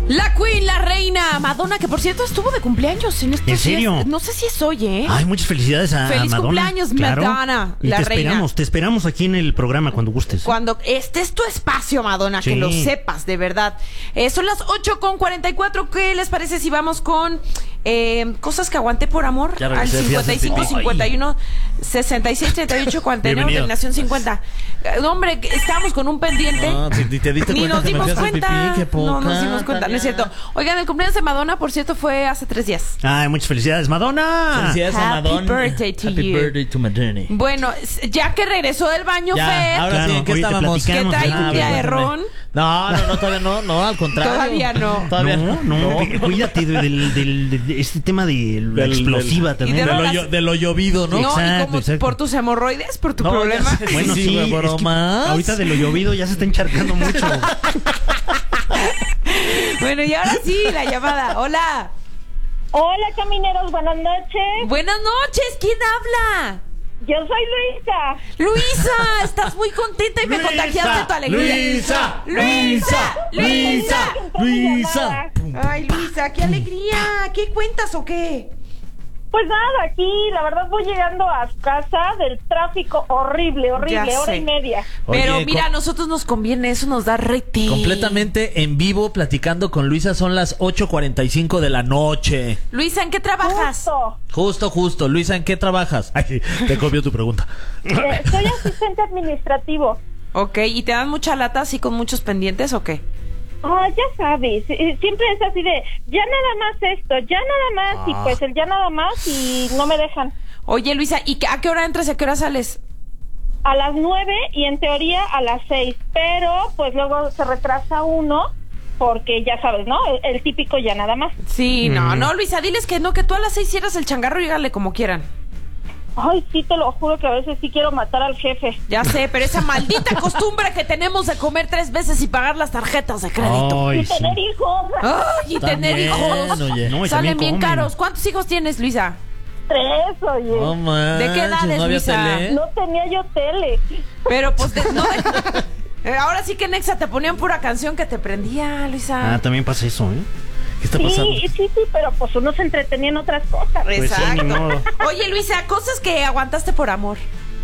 La Queen, la reina Madonna, que por cierto estuvo de cumpleaños en estos ¿En serio? días. No sé si es hoy, ¿eh? Ay, muchas felicidades a Feliz Madonna. cumpleaños, Claro. Madonna, Y la te reina. te esperamos aquí en el programa cuando gustes. Cuando este es tu espacio, Madonna, Sí. que lo sepas, de verdad. Son las 8:44. ¿Qué les parece si vamos con cosas que aguanté por amor? Ya Al regresé, fui a hacer 55 pipí. 51 66 38 49, Bienvenido. terminación 50. No, hombre, estábamos con un pendiente. No, si te diste Ni cuenta nos que me dimos fui a hacer cuenta. pipí, qué poca. No nos dimos cuenta, no es cierto. Oigan, el cumpleaños de Madonna, por cierto, fue hace 3 días. Ay, muchas felicidades, Madonna. Felicidades a Happy Madonna. birthday to Happy you. birthday to Madonna. Bueno, ya que regresó del baño, Ya, Fer, ahora Claro, sí, ¿en qué oye, te estábamos? platicamos, que trae ya, un día de déjame. ron. No, todavía no, al contrario. Todavía no. Todavía No, cuídate de este tema de la explosiva y también. de lo llovido, ¿no? No, y Exacto, como exacto. por tus hemorroides, por tu No, problema. ya sé. Bueno, Sí, sí, güey, es que bromas. ahorita de lo llovido ya se está encharcando mucho. Bueno, y ahora sí, la llamada. Hola. Hola, camineros, buenas noches. Buenas noches. ¿Quién habla? Yo soy Luisa. Luisa, estás muy contenta y me contagiaste tu alegría. Luisa, Luisa. Ay, Luisa, qué alegría. ¿Qué cuentas o qué? Pues nada, aquí la verdad voy llegando a casa del tráfico horrible, Ya hora sé. y media. Pero Oye, mira, a nosotros nos conviene, eso nos da rating. Completamente en vivo platicando con Luisa, son las 8:45 de la noche. Luisa, ¿en qué trabajas? Justo. Luisa, ¿en qué trabajas? Ay, te copió tu pregunta. Soy asistente administrativo. Ok, ¿y te dan mucha lata así con muchos pendientes o qué? Ya sabes, siempre es así de, ya nada más esto, ya nada más, y pues el ya nada más, y no me dejan. Oye, Luisa, ¿y a qué hora entras y a qué hora sales? A las 9 y en teoría a las 6, pero pues luego se retrasa uno, porque ya sabes, ¿no? El típico ya nada más. Sí, no, Luisa, diles que no, que tú a las 6 cierras el changarro y hágale como quieran. Ay, sí, te lo juro que a veces sí quiero matar al jefe. Ya sé, pero esa maldita costumbre que tenemos de comer 3 veces y pagar las tarjetas de crédito. Ay, Y sí. tener hijos. Ay, y tener También, hijos. oye. No, y Salen también bien comen. caros. ¿Cuántos hijos tienes, Luisa? 3, oye. No manches, ¿De qué edades, ¿no había Luisa? tele? No tenía yo tele. Pero pues ahora sí que en Exa te ponían pura canción que te prendía, Luisa. Ah, también pasa eso, ¿eh? ¿Qué está pasando? Sí, pero pues uno se entretenía en otras cosas. Pues sí, ni modo. Oye, Luisa, cosas que aguantaste por amor.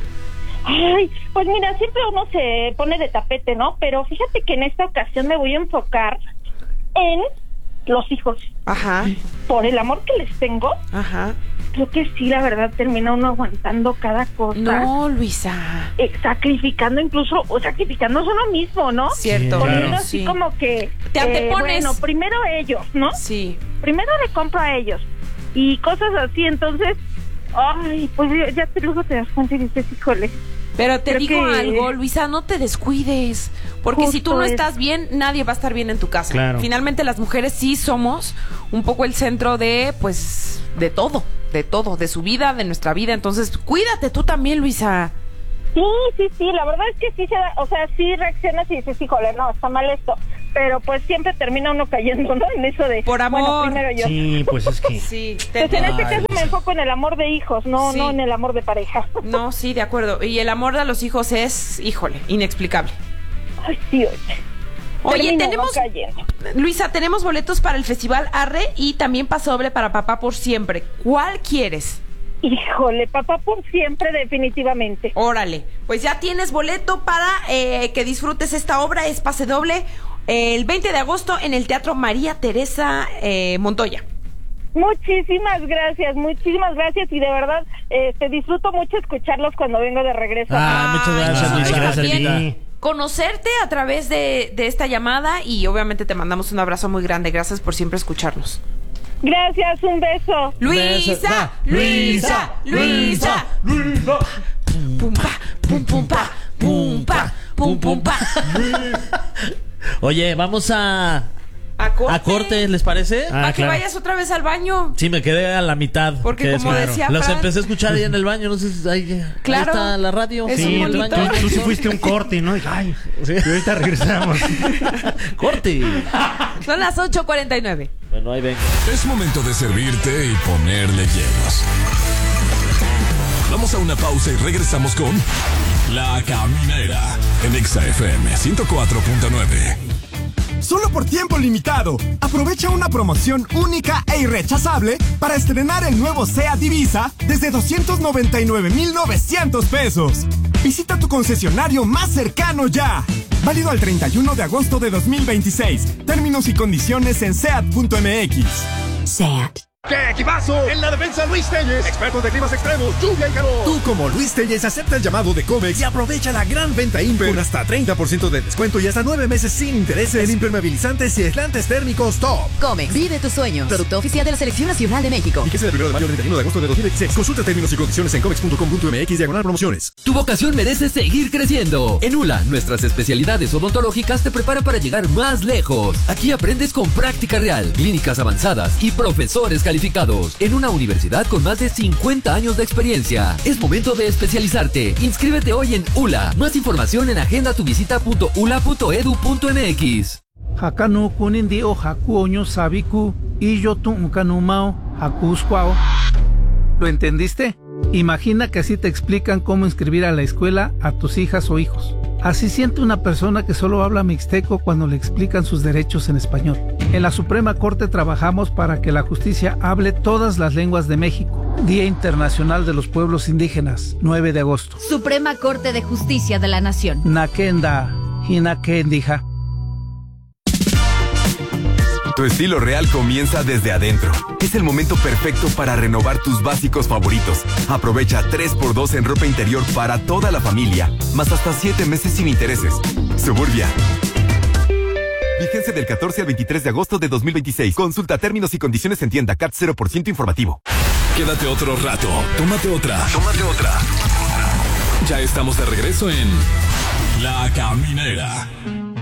Ay, pues mira, siempre uno se pone de tapete, ¿no? Pero fíjate que en esta ocasión me voy a enfocar en los hijos. Ajá, Por el amor que les tengo, ajá. creo que sí, la verdad, termina uno aguantando cada cosa. No, Luisa. Sacrificando incluso, o sacrificándose uno mismo, ¿no? Cierto. Poniendo Claro. así Sí. como que... Te antepones. Bueno, primero ellos, ¿no? Sí. Primero le compro a ellos. Y cosas así, entonces... Ay, pues luego te das cuenta y dices, híjole. Pero te Creo digo que- algo, Luisa, no te descuides. Porque si tú Justo no es. estás bien, nadie va a estar bien en tu casa. Claro. Finalmente las mujeres sí somos un poco el centro de, pues, de todo, de su vida, de nuestra vida. Entonces, cuídate tú también, Luisa. Sí, la verdad es que sí se da, o sea, sí reaccionas y dices, híjole, no, está mal esto. Pero pues siempre termina uno cayendo, ¿no? En eso de... Por amor. Bueno, primero yo. Sí, pues es que... Sí, Pues en este Ay, caso me Luisa. enfoco en el amor de hijos, no Sí. no en el amor de pareja. No, sí, de acuerdo. Y el amor a los hijos es, híjole, inexplicable. Ay, sí, oye. Oye, Termino tenemos, uno cayendo. Luisa, tenemos boletos para el Festival Arre y también pase doble para Papá por Siempre. ¿Cuál quieres? Híjole, papá por siempre, definitivamente. Órale, pues ya tienes boleto para que disfrutes esta obra, es pase doble, el 20 de agosto en el Teatro María Teresa Montoya. Muchísimas gracias y de verdad disfruto mucho escucharlos cuando vengo de regreso. Muchas gracias, Ay, Luisa. gracias, también Lili. conocerte a través de esta llamada y obviamente te mandamos un abrazo muy grande, gracias por siempre escucharnos. Gracias, un beso. Luisa, Luisa, Luisa, pum pa, pum pum pa, pum pa, pum pum pa. Oye, vamos a A corte, ¿les parece? Para que claro. vayas otra vez al baño. Sí, me quedé a la mitad. Porque que como decía los Fran- empecé a escuchar ahí en el baño, no sé si ahí Claro. está la radio. Es Sí, un tú, monitor. tú sí fuiste un corte, ¿no? Y, ay, Sí. y ahorita regresamos. Corte. Son las 8:49. Bueno, ahí vengo. Es momento de servirte y ponerle hielos. Vamos a una pausa y regresamos con La Caminera en Exa FM 104.9. solo por tiempo limitado. Aprovecha una promoción única e irrechazable para estrenar el nuevo SEAT Ibiza desde 299,900 pesos. Visita tu concesionario más cercano ya. Válido al 31 de agosto de 2026. Términos y condiciones en SEAT.mx. SEAT. ¡Qué equipazo! En la defensa Luis Telles, expertos de climas extremos, lluvia y calor. Tú como Luis Telles acepta el llamado de Comex y aprovecha la gran venta Imper con hasta 30% de descuento y hasta 9 meses sin intereses en impermeabilizantes y aislantes térmicos top. Comex, vive tus sueños. Producto oficial de la Selección Nacional de México. Fíjese del 1 de mayo al 31 de agosto de 2026. Consulta términos y condiciones en comex.com.mx/promociones. Tu vocación merece seguir creciendo. En ULA, nuestras especialidades odontológicas te preparan para llegar más lejos. Aquí aprendes con práctica real, clínicas avanzadas y profesores calificados. En una universidad con más de 50 años de experiencia. Es momento de especializarte. Inscríbete hoy en ULA. Más información en agendaTuvisita.ula.edu.mx. Hakanu kunin o haku oño sabiku y yo tu unkanumao hakuskwao. ¿Lo entendiste? Imagina que así te explican cómo inscribir a la escuela a tus hijas o hijos. Así siente una persona que solo habla mixteco cuando le explican sus derechos en español. En la Suprema Corte trabajamos para que la justicia hable todas las lenguas de México. Día Internacional de los Pueblos Indígenas, 9 de agosto. Suprema Corte de Justicia de la Nación. Nakenda, Hinakendija. Tu estilo real comienza desde adentro. Es el momento perfecto para renovar tus básicos favoritos. Aprovecha 3x2 en ropa interior para toda la familia, más hasta 7 meses sin intereses. Suburbia. Vigencia del 14 al 23 de agosto de 2026. Consulta términos y condiciones en tienda. CAT 0% informativo. Quédate otro rato. Tómate otra. Ya estamos de regreso en La Caminera.